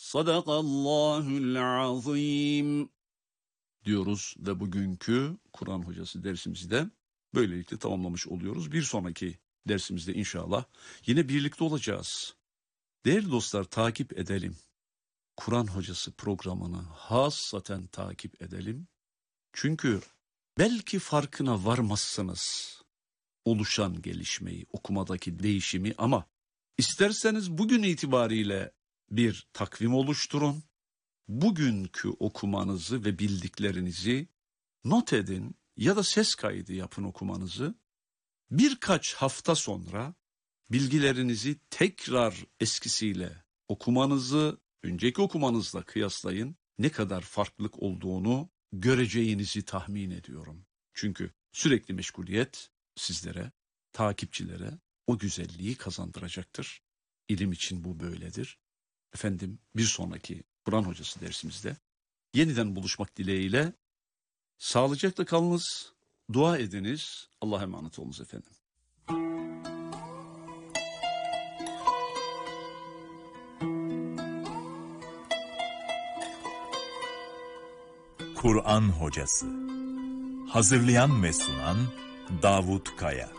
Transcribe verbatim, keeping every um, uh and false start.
Sadakallahul azim diyoruz ve bugünkü Kur'an hocası dersimizi de böylelikle tamamlamış oluyoruz. Bir sonraki dersimizde inşallah yine birlikte olacağız. Değerli dostlar, takip edelim. Kur'an hocası programını hassaten takip edelim. Çünkü belki farkına varmazsınız oluşan gelişmeyi, okumadaki değişimi, ama isterseniz bugün itibariyle bir takvim oluşturun. Bugünkü okumanızı ve bildiklerinizi not edin ya da ses kaydı yapın okumanızı. Birkaç hafta sonra bilgilerinizi tekrar eskisiyle okumanızı, önceki okumanızla kıyaslayın. Ne kadar farklılık olduğunu göreceğinizi tahmin ediyorum. Çünkü sürekli meşguliyet sizlere, takipçilere o güzelliği kazandıracaktır. İlim için bu böyledir. Efendim, bir sonraki Kur'an hocası dersimizde yeniden buluşmak dileğiyle sağlıcakla kalınız, dua ediniz, Allah'a emanet olunuz efendim. Kur'an hocası. Hazırlayan ve sunan Davut Kaya.